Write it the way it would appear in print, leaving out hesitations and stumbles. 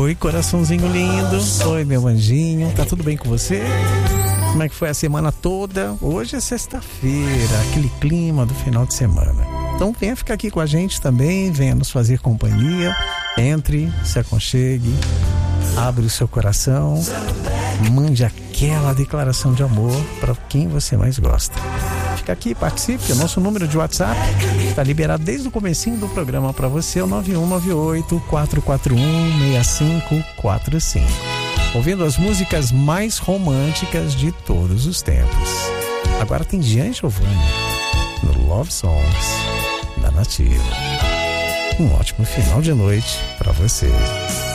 Oi, coraçãozinho lindo. Oi, meu anjinho. Tá tudo bem com você? Como é que foi a semana toda? Hoje é sexta-feira, aquele clima do final de semana. Então venha ficar aqui com a gente também, venha nos fazer companhia. Entre, se aconchegue, abre o seu coração, mande aquela declaração de amor para quem você mais gosta. Fica aqui, participe. O nosso número de WhatsApp está liberado desde o comecinho do programa para você, é o 9198-441-6545. Ouvindo as músicas mais românticas de todos os tempos. Agora tem Gian Giovanni no Love Songs da Nativa. Um ótimo final de noite para você.